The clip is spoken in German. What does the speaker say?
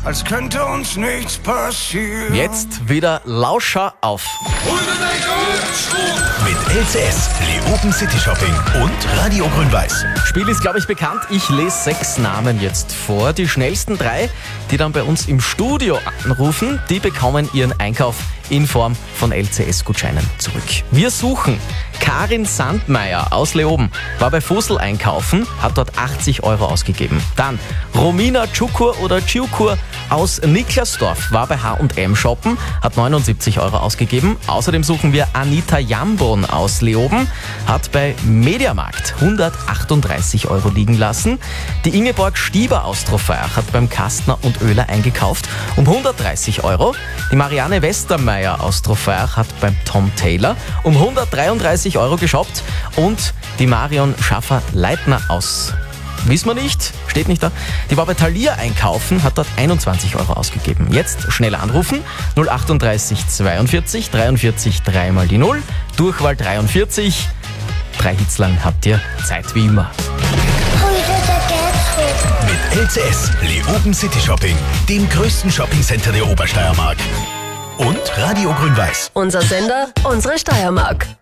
als könnte uns nichts passieren. Jetzt wieder Lauscher auf. Mit LCS, Leoben City Shopping und Radio Grün-Weiß. Spiel ist, glaube ich, bekannt. Ich lese 6 Namen jetzt vor. Die schnellsten 3, die dann bei uns im Studio anrufen, die bekommen ihren Einkauf in Form von LCS-Gutscheinen zurück. Wir suchen Karin Sandmeier aus Leoben, war bei Fussel einkaufen, hat dort 80 Euro ausgegeben. Dann Romina Tschukur oder Tschukur aus Niklasdorf, war bei H&M shoppen, hat 79 Euro ausgegeben. Außerdem suchen wir Anita Jambon aus Leoben, hat bei Mediamarkt 138 Euro liegen lassen. Die Ingeborg Stieber aus Trofeiach hat beim Kastner und Oehler eingekauft um 130 Euro. Die Marianne Westermeier aus Trofeiach hat beim Tom Taylor um 133 Euro geshoppt und die Marion Schaffer-Leitner aus wissen wir nicht, steht nicht da. Die war bei Thalia einkaufen, hat dort 21 Euro ausgegeben. Jetzt schnell anrufen, 038 42 43 3 mal die 0, Durchwahl 43. 3 Hits lang habt ihr Zeit wie immer. Mit LCS, Leoben City Shopping, dem größten Shoppingcenter der Obersteiermark. Und Radio Grün-Weiß. Unser Sender, unsere Steiermark.